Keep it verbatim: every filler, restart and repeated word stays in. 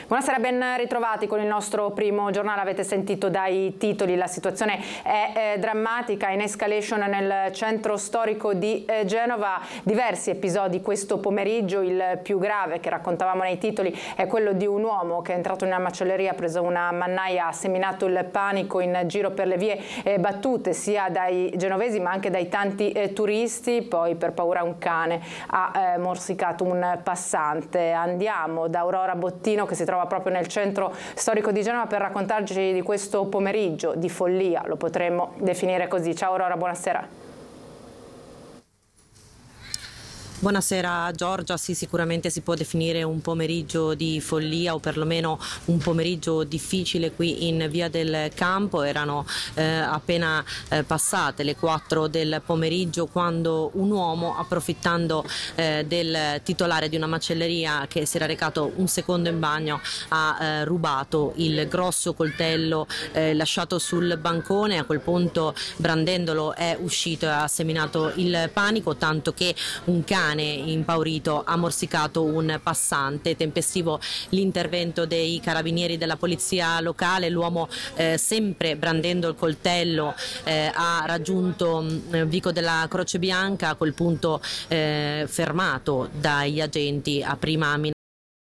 Buonasera, ben ritrovati con il nostro primo giornale. Avete sentito dai titoli, la situazione è eh, drammatica, in escalation nel centro storico di eh, Genova. Diversi episodi questo pomeriggio, il più grave che raccontavamo nei titoli è quello di un uomo che è entrato in una macelleria, ha preso una mannaia, ha seminato il panico in giro per le vie eh, battute sia dai genovesi ma anche dai tanti eh, turisti. Poi per paura un cane ha eh, morsicato un passante. Andiamo da Aurora Bottino che si trova proprio nel centro storico di Genova per raccontarci di questo pomeriggio di follia, lo potremmo definire così. Ciao Aurora, buonasera. Buonasera Giorgia, sì, sicuramente si può definire un pomeriggio di follia o perlomeno un pomeriggio difficile qui in Via del Campo. Erano eh, appena eh, passate le quattro del pomeriggio quando un uomo, approfittando eh, del titolare di una macelleria che si era recato un secondo in bagno, ha eh, rubato il grosso coltello eh, lasciato sul bancone. A quel punto, brandendolo, è uscito e ha seminato il panico, tanto che un cane impaurito ha morsicato un passante. Tempestivo l'intervento dei carabinieri della polizia locale. L'uomo, eh, sempre brandendo il coltello, eh, ha raggiunto eh, Vico della Croce Bianca. A quel punto, eh, fermato dagli agenti, ha prima